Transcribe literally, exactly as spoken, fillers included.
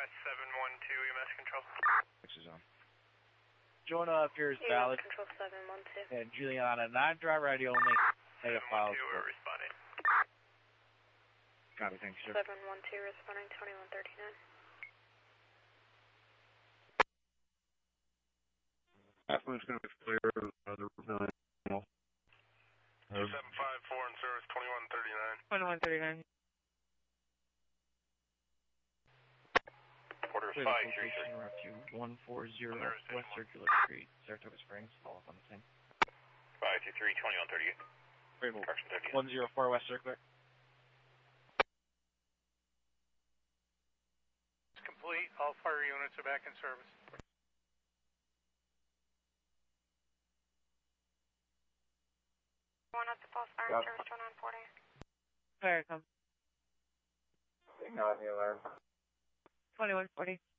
seven one two E M S control. Which is on. Jonah appears valid. Control seven one two. And Juliana, non-driver I D only. Negative files. We're responding. Copy, thank you, sir. seven one two responding twenty-one thirty-nine. Afternoon's going to be clear. Uh, the nine. seven five four in service twenty-one thirty-nine. twenty-one thirty-nine. Order Clear five the three three. location, route to one forty West Circular Street, Saratoga Springs. Follow up on the same. five two three, twenty-one thirty-eight. one oh four West Circular. It's complete. All fire units are back in service. One at the false fire in service twenty-one forty. Fire come. Not the alarm. twenty-one forty.